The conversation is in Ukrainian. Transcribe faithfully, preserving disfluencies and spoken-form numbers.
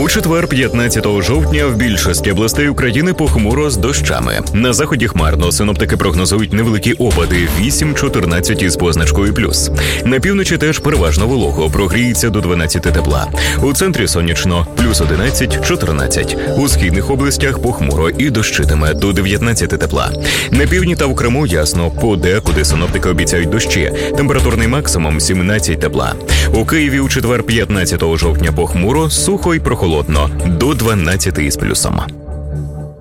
У четвер, п'ятнадцятого жовтня, в більшості областей України похмуро з дощами. На заході хмарно. Синоптики прогнозують невеликі опади вісім-чотирнадцять із позначкою плюс. На півночі теж переважно волого, прогріється до дванадцяти тепла. У центрі сонячно, плюс одинадцять-чотирнадцять. У східних областях похмуро і дощитиме до дев'ятнадцяти тепла. На півдні та в Криму ясно, подекуди синоптики обіцяють дощі. Температурний максимум сімнадцять тепла. У Києві у четвер, п'ятнадцятого жовтня похмуро, сухо й прохолодно, до дванадцяти із плюсом.